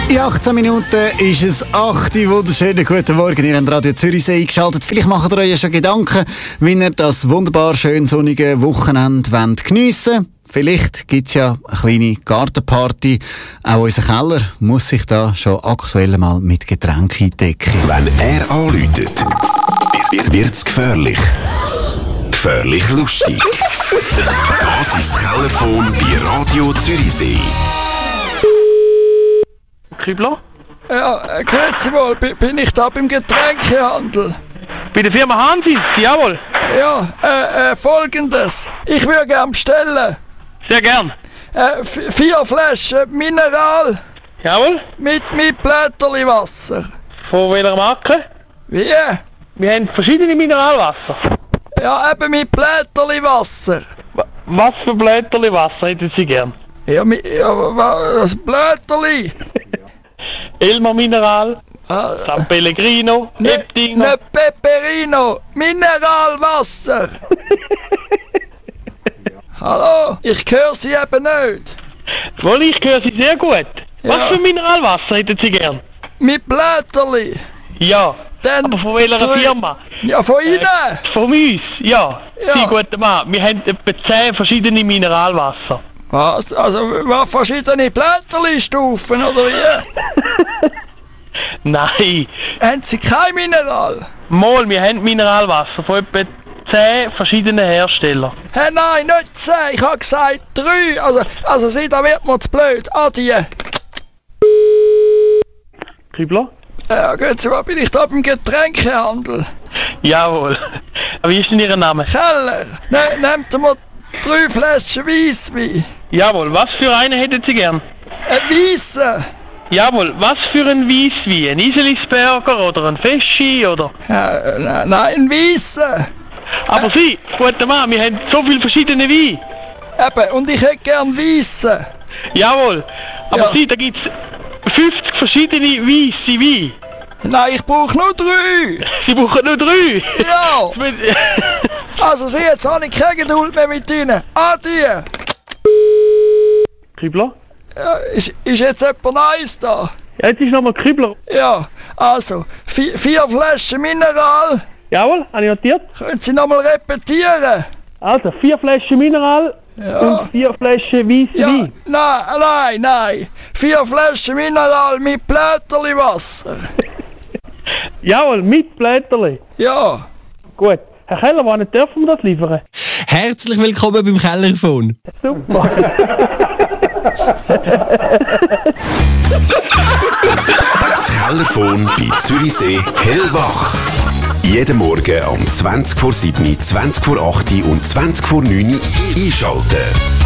In 18 Minuten ist es 8 Uhr. Wunderschönen guten Morgen. Ihr habt Radio Zürichsee eingeschaltet. Vielleicht macht ihr euch ja schon Gedanken, wie ihr das wunderbar schön sonnige Wochenende geniessen wollt. Vielleicht gibt es ja eine kleine Gartenparty. Auch unser Keller muss sich da schon aktuell mal mit Getränken eindecken. Wenn er anläutet, wird's gefährlich. Gefährlich lustig. Das ist das Kellerphone bei Radio Zürichsee. Kübler? Ja, grüezi wohl, bin ich da beim Getränkehandel? Bei der Firma Hansi? Jawohl. Ja, folgendes. Ich würde gerne bestellen. Sehr gern. 4 Flaschen Mineral. Jawohl. Mit Blätterli Wasser. Von welcher Marke? Wie? Wir haben verschiedene Mineralwasser. Ja, eben mit Blätterli Wasser. Was für Blätterli Wasser hätten Sie gern? Ja, das Blätterli. Elmer Mineral, San Pellegrino, Eptinger. Ne Peperino, Mineralwasser. Hallo, ich höre Sie eben nicht. Wohl, ich höre Sie sehr gut. Ja. Was für Mineralwasser hätten Sie gern? Mit Blätterli. Ja, Dann aber von welcher Firma? Ja, von Ihnen. Von uns, ja. Ja. Sie guter Mann, wir haben etwa 10 verschiedene Mineralwasser. Was? Also, was verschiedene Blätterli-Stufen, oder wie? Nein, Haben Sie kein Mineral? mal, wir haben Mineralwasser von etwa 10 verschiedenen Herstellern. Hä, nein, nicht 10, ich habe gesagt 3. Also Sie, da wird mir zu blöd. Adieu. Kübler? Ja, gut, so bin ich da beim Getränkehandel. Jawohl. Wie ist denn Ihr Name? Keller, nehmt mir 3 Flaschen Weisswein. Jawohl, was für einen hätten Sie gern? Ein Weisse. Jawohl, was für ein Weisswein? Ein Iselisberger oder ein Feschi oder? Ja, nein, ein Weisse. Aber Sie, guter Mann, wir haben so viele verschiedene Weine. Eben, und ich hätte gern Weisse. Jawohl, aber Ja. Sie, da gibt's 50 verschiedene weisse Weine. Nein, ich brauche nur 3. Sie brauchen nur 3. Ja. Also Sie, jetzt habe ich keine Geduld mehr mit Ihnen. Adieu. Kübler? Ja, ist jetzt jemand Neues da? Ja, jetzt ist nochmal Kübler. Ja, also, 4 Flaschen Mineral. Jawohl, habe ich notiert. Können Sie nochmal repetieren? Also, 4 Flaschen Mineral Ja. und 4 Flaschen weisse Ja, Wein. nein. 4 Flaschen Mineral mit Blätterli Wasser. Jawohl, mit Blätterli. Ja. Gut. Herr Keller, wann dürfen wir das liefern? Herzlich willkommen beim Kellerphone. Super. Das Kellerphone bei Zürichsee hellwach. Jeden Morgen um 20 vor 7, 20 vor 8 und 20 vor 9 einschalten.